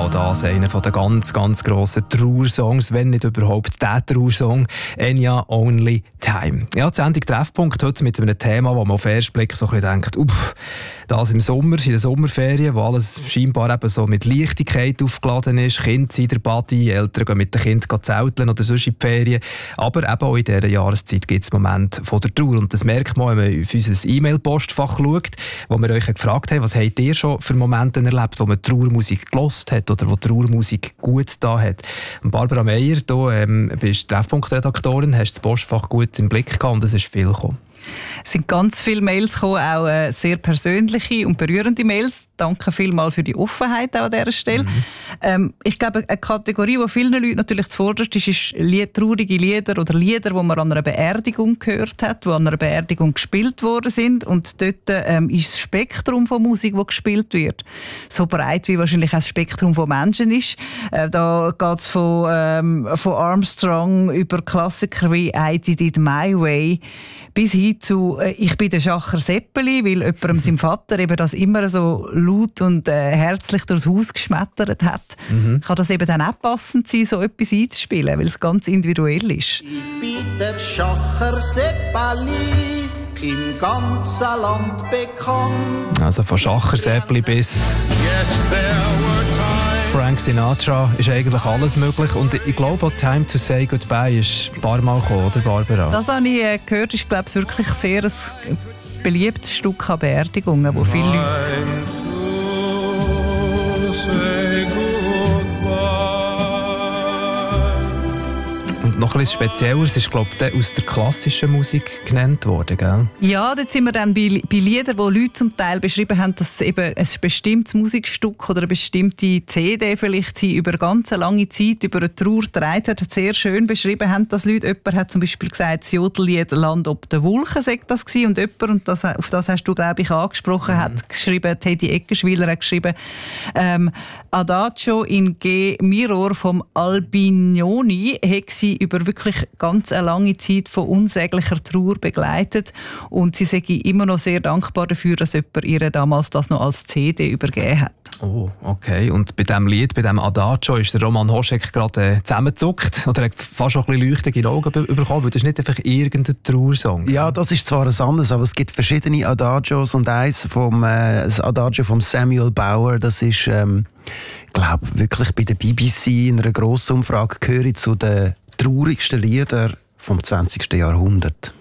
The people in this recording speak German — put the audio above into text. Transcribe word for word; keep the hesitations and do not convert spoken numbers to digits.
auch das einer der ganz, ganz grossen Trauersongs, wenn nicht überhaupt der Trauersong, Enya Only Time. Ja, die Sendung Treffpunkt heute mit einem Thema, wo man auf den ersten Blick so ein bisschen denkt, uff, das im Sommer, in den Sommerferien, wo alles scheinbar eben so mit Leichtigkeit aufgeladen ist, Kinder sind in der Party, Eltern gehen mit den Kindern zelteln oder sonst in die Ferien. Aber eben auch in dieser Jahreszeit gibt es Momente von der Trauer. Und das merkt man, wenn man auf unser E-Mail-Postfach schaut, wo wir euch gefragt haben, was habt ihr schon für Momente erlebt, wo man Trauermusik gehört hat oder wo Trauermusik gut da hat. Und Barbara Meier, du ähm, bist Treffpunktredaktorin, hast das Postfach gut im Blick gehabt und es ist viel gekommen. Es sind ganz viele Mails gekommen, auch äh, sehr persönliche und berührende Mails. Danke vielmals für die Offenheit auch an dieser Stelle. Mhm. Ähm, ich glaube, eine Kategorie, die vielen Leuten natürlich zuvorderst ist, ist Lied, traurige Lieder oder Lieder, die man an einer Beerdigung gehört hat, die an einer Beerdigung gespielt worden sind. Und dort ähm, ist das Spektrum von Musik, die gespielt wird, so breit wie wahrscheinlich auch das Spektrum von Menschen ist. Äh, da geht es von, ähm, von Armstrong über Klassiker wie I Did It My Way bis hin zu äh, «Ich bin der Schacher Seppeli», weil jemandem sein Vater eben das immer so laut und äh, herzlich durchs Haus geschmettert hat. Mhm. Kann das eben dann auch passend sein, so etwas einzuspielen, weil es ganz individuell ist. Ich bin der Schacher Seppeli, im ganzen Land bekannt. Also von Schacher Seppeli bis Yes, there were times. Frank Sinatra ist eigentlich alles möglich. Und ich glaube auch «Time to Say Goodbye» ist ein paar Mal gekommen, oder Barbara? Das habe ich äh, gehört, ist glaube ich wirklich sehr ein beliebtes Stück an Beerdigungen, wo viele Leute... Und noch etwas Spezielleres ist, glaube ich, aus der klassischen Musik genannt worden, gell? Ja, dort sind wir dann bei, bei Liedern, wo Leute zum Teil beschrieben haben, dass eben ein bestimmtes Musikstück oder eine bestimmte C D vielleicht sie über eine ganz lange Zeit über eine Trauer getragen hat, sehr schön beschrieben haben, dass Leute, jemand hat zum Beispiel gesagt, das Jodellied «Land ob den Wolken» sei das gewesen, und jemand, und das, auf das hast du, glaube ich, angesprochen, mhm. hat geschrieben, Teddy Eckerschwiler hat geschrieben, ähm, «Adagio in G Mirror» vom Albignoni hat sie über wirklich ganz eine lange Zeit von unsäglicher Trauer begleitet, und sie sei immer noch sehr dankbar dafür, dass jemand ihr damals das noch als C D übergeben hat. Oh, okay. Und bei diesem Lied, bei diesem Adagio, ist der Roman Hoschek gerade äh, zusammengezuckt oder hat fast schon ein bisschen leuchtende Augen be- bekommen, weil das ist nicht einfach irgendein Trauersong. Ja, das ist zwar ein anderes, aber es gibt verschiedene Adagios, und eins vom äh, das Adagio von Samuel Bauer, das ist, ähm, ich glaube, wirklich bei der B B C in einer grossen Umfrage gehöre zu den traurigsten Lieder vom zwanzigsten Jahrhundert.